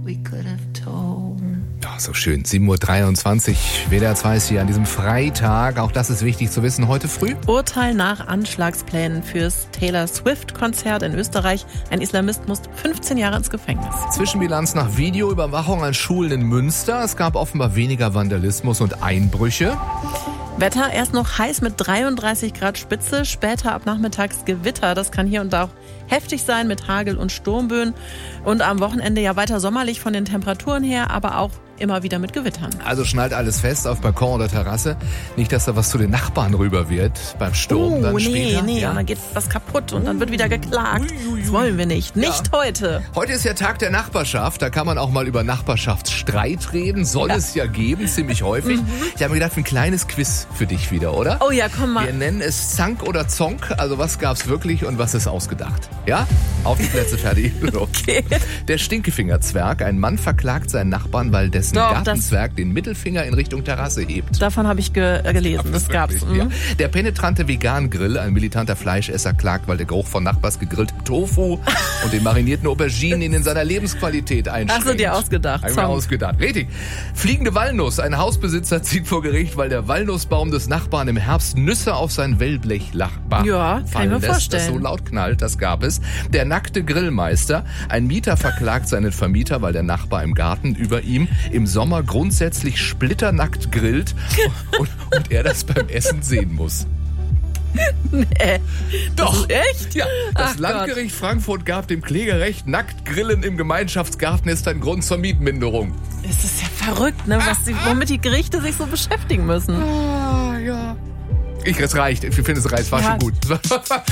Ja, so schön. 7.23 Uhr, WDR 2 ist hier an diesem Freitag. Auch das ist wichtig zu wissen heute früh. Urteil nach Anschlagsplänen fürs Taylor Swift-Konzert in Österreich. Ein Islamist muss 15 Jahre ins Gefängnis. Zwischenbilanz nach Videoüberwachung an Schulen in Münster. Es gab offenbar weniger Vandalismus und Einbrüche. Wetter erst noch heiß mit 33 Grad Spitze, später ab nachmittags Gewitter. Das kann hier und da auch heftig sein mit Hagel und Sturmböen. Und am Wochenende ja weiter sommerlich von den Temperaturen her, aber auch immer wieder mit Gewittern. Also schnallt alles fest auf Balkon oder Terrasse. Nicht, dass da was zu den Nachbarn rüber wird beim Sturm dann später. Nee, ja. und dann geht was kaputt und dann wird wieder geklagt. Das wollen wir nicht. Nicht heute. Heute ist ja Tag der Nachbarschaft. Da kann man auch mal über Nachbarschaftsstreit reden. Soll es ja geben, ziemlich häufig. Ich habe mir gedacht, ein kleines Quiz für dich wieder, oder? Oh ja, komm mal. Wir nennen es Zank oder Zonk. Also was gab's wirklich und was ist ausgedacht? Ja? Auf die Plätze, fertig. Okay. Der Stinkefingerzwerg. Ein Mann verklagt seinen Nachbarn, weil dessen Gartenzwerg den Mittelfinger in Richtung Terrasse hebt. Davon habe ich gelesen. Das gab's. Ja. Der penetrante Vegan-Grill. Ein militanter Fleischesser klagt, weil der Geruch von Nachbars gegrilltem Tofu und den marinierten Auberginen ihn in seiner Lebensqualität einschränkt. Hast du dir ausgedacht? Hab ich mir ausgedacht. Richtig. Fliegende Walnuss. Ein Hausbesitzer zieht vor Gericht, weil der Walnussbaum des Nachbarn im Herbst Nüsse auf sein Wellblechdach Ja, kann ich mir vorstellen. Das so laut knallt, das gab es. Der nackte Grillmeister. Ein Mieter verklagt seinen Vermieter, weil der Nachbar im Garten über ihm im Sommer grundsätzlich splitternackt grillt und er das beim Essen sehen muss. Nee. Doch. Echt? Ja, das Ach Landgericht Frankfurt gab dem Kläger recht. Nackt grillen im Gemeinschaftsgarten ist ein Grund zur Mietminderung. Es ist ja verrückt, ne, womit die Gerichte sich so beschäftigen müssen. Ah, ja. Es reicht. Ich finde, es reicht. War schon gut.